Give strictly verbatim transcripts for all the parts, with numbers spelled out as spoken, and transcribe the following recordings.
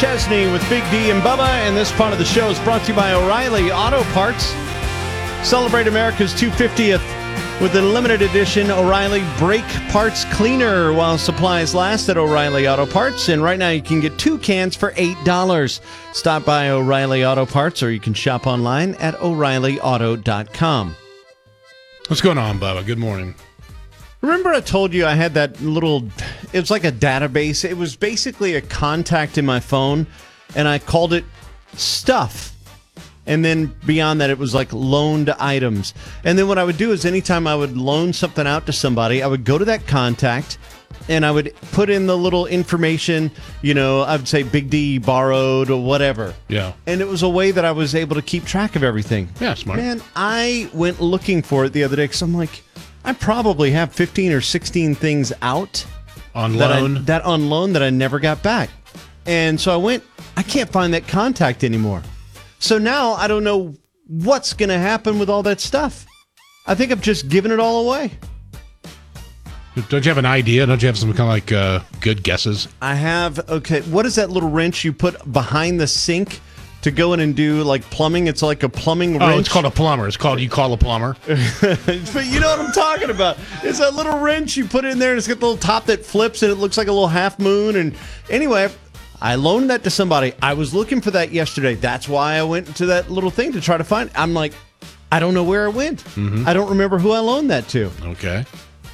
Chesney with Big D and Bubba, and this part of the show is brought to you by O'Reilly Auto Parts. Celebrate America's two hundred fiftieth with a limited edition O'Reilly Brake Parts Cleaner while supplies last at O'Reilly Auto Parts. And right now you can get two cans for eight dollars. Stop by O'Reilly Auto Parts, or you can shop online at O'Reilly Auto dot com. What's going on, Bubba? Good morning. Remember I told you I had that little, it was like a database. It was basically a contact in my phone, and I called it Stuff. And then beyond that, it was like loaned items. And then what I would do is anytime I would loan something out to somebody, I would go to that contact, and I would put in the little information, you know, I would say Big D borrowed or whatever. Yeah. And it was a way that I was able to keep track of everything. Yeah, smart. Man, I went looking for it the other day because I'm like, I probably have fifteen or sixteen things out on that loan. I, that on loan that I never got back. And so I went, I can't find that contact anymore. So now I don't know what's going to happen with all that stuff. I think I've just given it all away. Don't you have an idea? Don't you have some kind of like uh, good guesses? I have. Okay, what is that little wrench you put behind the sink to go in and do like plumbing? It's like a plumbing wrench. Oh, it's called a plumber. It's called, you call a plumber. But you know what I'm talking about. It's that little wrench you put in there, and it's got the little top that flips, and it looks like a little half moon. And anyway, I loaned that to somebody. I was looking for that yesterday. That's why I went to that little thing to try to find it. I'm like, I don't know where it went. Mm-hmm. I don't remember who I loaned that to. Okay.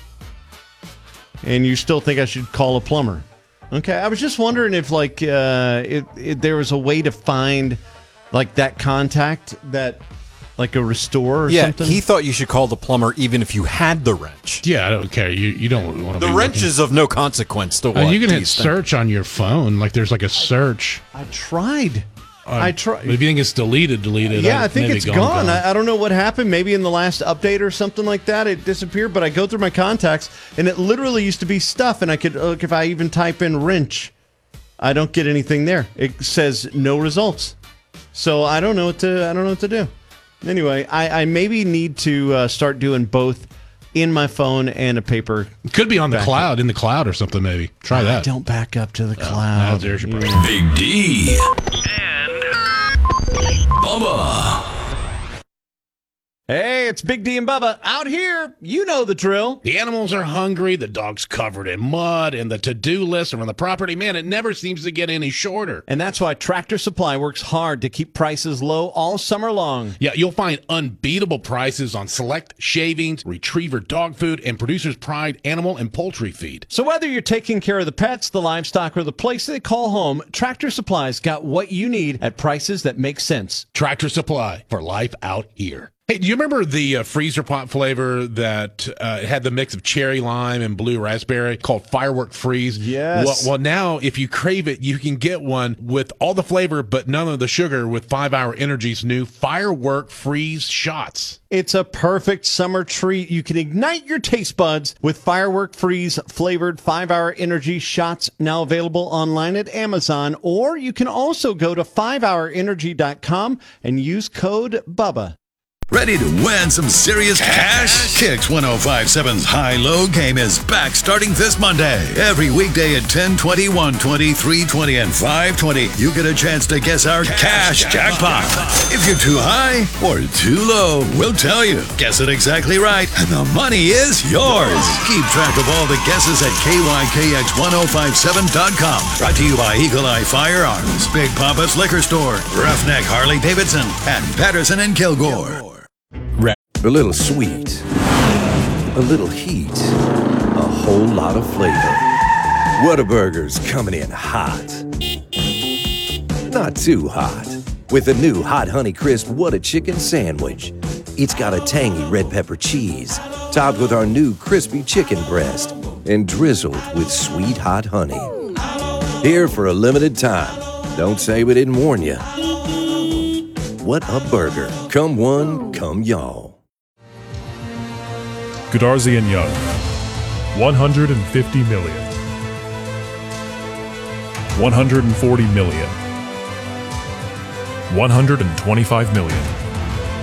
And you still think I should call a plumber? Okay, I was just wondering if, like, uh, if, if there was a way to find, like, that contact, that, like, a restore or yeah, something. Yeah, he thought you should call the plumber even if you had the wrench. Yeah, I don't care. You you don't want to. The be wrench looking. is of no consequence to what? Uh, you can hit these search on your phone. Like, there's like a search. I tried. Uh, I tried. If you think it's deleted, delete it. Yeah, I think maybe it's gone. gone. gone. I, I don't know what happened. Maybe in the last update or something like that, it disappeared. But I go through my contacts, and it literally used to be stuff. And I could look, if I even type in wrench, I don't get anything there. It says no results. So I don't know what to. I don't know what to do. Anyway, I, I maybe need to uh, start doing both in my phone and a paper. Could be on the backup. cloud, in the cloud or something. Maybe try that. I don't back up to the Oh, cloud. now there's your break. Big D and Bubba. Hey, it's Big D and Bubba out here. You know the drill. The animals are hungry, the dog's covered in mud, and the to-do list around the property, man, it never seems to get any shorter. And that's why Tractor Supply works hard to keep prices low all summer long. Yeah, you'll find unbeatable prices on select shavings, retriever dog food, and Producer's Pride animal and poultry feed. So whether you're taking care of the pets, the livestock, or the place they call home, Tractor Supply's got what you need at prices that make sense. Tractor Supply, for life out here. Hey, do you remember the uh, freezer pot flavor that uh, had the mix of cherry lime and blue raspberry called Firework Freeze? Yes. Well, well, now if you crave it, you can get one with all the flavor but none of the sugar with five hour Energy's new Firework Freeze shots. It's a perfect summer treat. You can ignite your taste buds with Firework Freeze flavored five hour Energy shots, now available online at Amazon, or you can also go to five hour energy dot com and use code BUBBA. Ready to win some serious cash? Kicks one oh five point seven's High-Low game is back starting this Monday. Every weekday at ten twenty, one twenty, three twenty, and five twenty, you get a chance to guess our cash, cash jackpot. If you're too high or too low, we'll tell you. Guess it exactly right, and the money is yours. Keep track of all the guesses at K Y K X ten fifty-seven dot com. Brought to you by Eagle Eye Firearms, Big Papa's Liquor Store, Roughneck Harley Davidson, and Patterson and Kilgore. A little sweet, a little heat, a whole lot of flavor. Whataburger's coming in hot. Not too hot. With the new Hot Honey Crisp Whata Chicken Sandwich. It's got a tangy red pepper cheese, topped with our new crispy chicken breast, and drizzled with sweet hot honey. Here for a limited time. Don't say we didn't warn you. What a burger. Come one, come y'all. Goodarzi and Young, one hundred fifty million. one hundred forty million. one hundred twenty-five million.